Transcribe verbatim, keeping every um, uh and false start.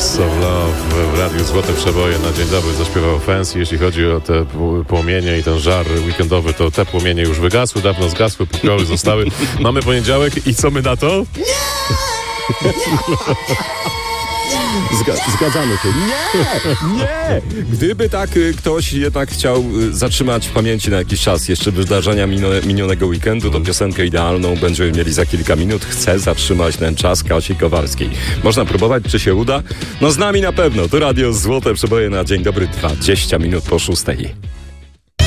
Flames of Love w Radiu Złote Przeboje na dzień dobry zaśpiewał Fancy. Jeśli chodzi o te płomienie i ten żar weekendowy, to te płomienie już wygasły, dawno zgasły, popioły zostały. Mamy poniedziałek i co my na to? Zga- zgadzamy się. Nie! Nie! Gdyby tak y, ktoś jednak chciał y, zatrzymać w pamięci na jakiś czas jeszcze wydarzenia minio- minionego weekendu, to piosenkę idealną będziemy mieli za kilka minut. Chcę zatrzymać ten czas Kasi Kowalskiej. Można próbować, czy się uda? No z nami na pewno. To Radio Złote Przeboje na dzień dobry, dwadzieścia minut po szóstej.